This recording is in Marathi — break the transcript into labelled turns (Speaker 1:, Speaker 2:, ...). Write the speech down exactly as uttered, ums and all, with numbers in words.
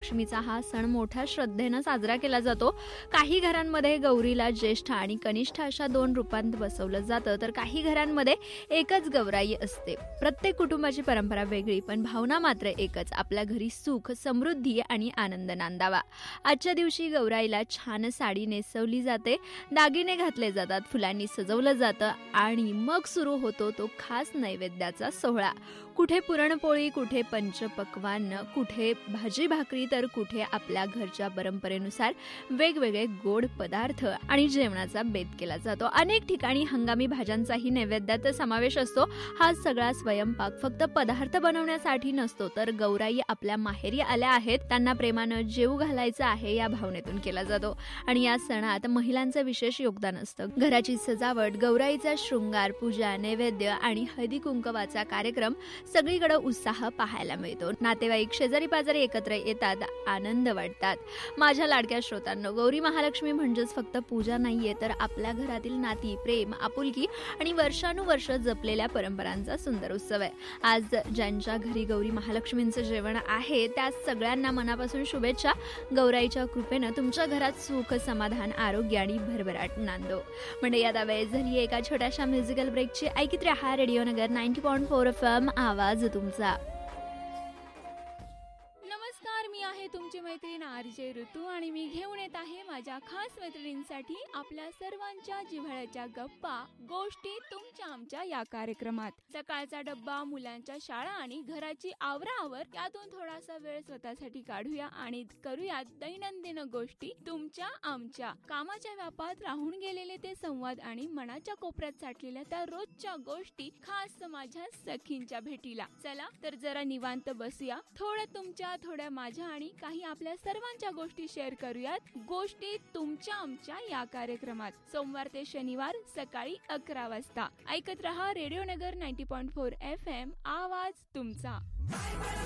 Speaker 1: महालक्ष्मीचा हा सण मोठ्या श्रद्धेनं साजरा केला जातो. काही घरांमध्ये गौरीला ज्येष्ठ आणि कनिष्ठ अशा दोन रूपांत बसवलं जातं, तर काही घरांमध्ये एकच गौराई असते. प्रत्येक कुटुंबाची परंपरा वेगळी, पण भावना मात्र एकच, आपल्या घरी सुख, समृद्धी आणि आनंद नांदावा. आजच्या दिवशी गौराईला छान साडी नेसवली जाते, दागिने घातले जातात, फुलांनी सजवलं जातं आणि मग सुरू होतो तो खास नैवेद्याचा सोहळा. कुठे पुरणपोळी, कुठे पंचपक्वान्न, कुठे भाजी भाकरी, तर कुठे आपल्या घरच्या परंपरेनुसार वेगवेगळे गोड पदार्थ आणि जेवणाचा बेत केला जातो. अनेक ठिकाणी हंगामी भाज्यांचाही नैवेद्यात समावेश असतो. हा सगळा स्वयंपाक फक्त पदार्थ बनवण्यासाठी नसतो, तर गौराई आपल्या माहेरी आल्या आहेत, त्यांना प्रेमानं जेवू घालायचं आहे या भावनेतून केला जातो. आणि या सणात महिलांचं विशेष योगदान असतं. घराची सजावट, गौराईचा शृंगार, पूजा, नैवेद्य आणि हळदी कुंकवाचा कार्यक्रम सगळीकडे उत्साह पाहायला मिळतो. नातेवाईक, शेजारी पाजारी एकत्र येतात, आनंद वाटतात. माझ्या लाडक्या श्रोतांनो, गौरी महालक्ष्मी म्हणजेच फक्त पूजा नाहीये, तर आपल्या घरातील नाती, प्रेम, आपुलकी आणि वर्षानुवर्ष जपलेल्या परंपरांचा सुंदर उत्सव आहे. आज ज्यांच्या घरी गौरी महालक्ष्मींचं जेवण आहे त्या सगळ्यांना मनापासून शुभेच्छा. गौराईच्या कृपेनं तुमच्या घरात सुख, समाधान, आरोग्य आणि भरभराट नांदो. म्हणजे आता वेळ झाली एका छोट्याशा म्युझिकल ब्रेकची. ऐकत रहा रेडिओ नगर ninety point four F M, आवाज तुमचा.
Speaker 2: नमस्कार, मी आहे तुमची मैत्रीण आरजे ऋतू आणि मी घेऊन येत आहे माझ्या खास मैत्रिणींसाठी आपल्या सर्वांच्या जिव्हाळ्याच्या गप्पा, गोष्टी तुमच्या आमच्या या कार्यक्रमात. सकाळचा डब्बा, मुलांच्या शाळा आणि घराची आवराआवर यातून थोडासा वेळ स्वतःसाठी काढूया आणि करूया दैनंदिन गोष्टी तुमच्या आमच्या. कामाच्या व्यापात राहून गेलेले ते संवाद आणि मनाच्या कोपऱ्यात साठलेल्या त्या रोजच्या गोष्टी, खास माझ्या सखींच्या भेटीला. चला तर जरा निवांत बसूया, थोडं तुमच्या, थोड्या माझ्या आणि काही आपल्या सर्वांच्या गोष्टी शेअर करूयात. गोष्टी तुमच्या आमच्या या कार्यक्रमात सोमवार ते शनिवार सकाळी अकरा वाजता. ऐकत रहा रेडिओ नगर ninety point four F M, आवाज तुमचा.